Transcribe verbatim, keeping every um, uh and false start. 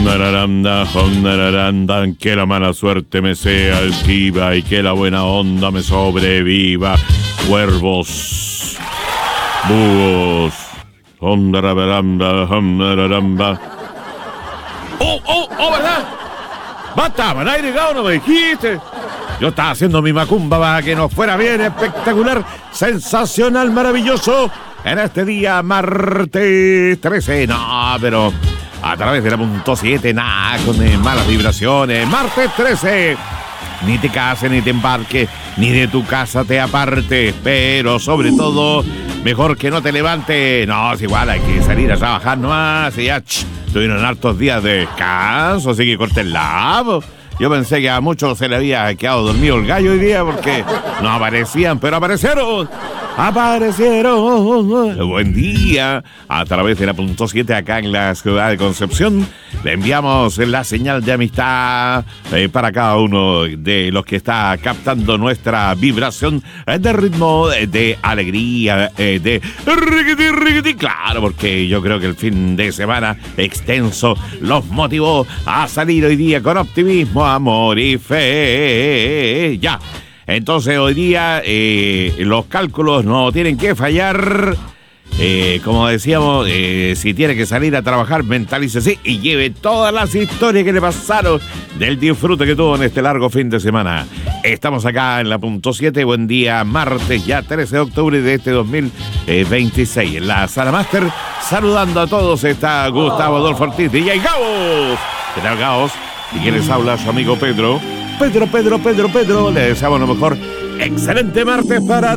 Hondararanda, hondararanda, que la mala suerte me sea esquiva y que la buena onda me sobreviva. Cuervos, búhos, hondararanda, hondararanda. ¡Oh, oh, oh, verdad! ¡Basta, man! ¡Aire, no me dijiste! Yo estaba haciendo mi macumba para que nos fuera bien, espectacular, sensacional, maravilloso. En este día, martes trece. No, pero a través de la punto siete, nada, con eh, malas vibraciones. Martes trece. Ni te cases, ni te embarques, ni de tu casa te apartes. Pero sobre todo, mejor que no te levantes. No, es igual, hay que salir a trabajar nomás. Y ya, ch, tuvieron hartos días de descanso, así que córtenla. Yo pensé que a muchos se le había quedado dormido el gallo hoy día porque no aparecían, pero aparecieron. Aparecieron. Buen día. A través de la punto siete acá en la ciudad de Concepción le enviamos la señal de amistad eh, para cada uno de los que está captando nuestra vibración eh, de ritmo, eh, de alegría, eh, de riquiti, riquiti. Claro, porque yo creo que el fin de semana extenso los motivó a salir hoy día con optimismo, amor y fe. Ya. Entonces hoy día eh, los cálculos no tienen que fallar. Eh, como decíamos, eh, si tiene que salir a trabajar, mentalícese y lleve todas las historias que le pasaron del disfrute que tuvo en este largo fin de semana. Estamos acá en la punto siete. Buen día, martes ya trece de octubre de este dos mil veintiséis. En la Sala Máster, saludando a todos, está Gustavo Adolfo Ortiz, D J Gabos. ¿Qué tal, Gabos? ¿Y quién les habla? Su amigo Pedro. Pedro, Pedro, Pedro, Pedro, le deseamos lo mejor. Excelente martes para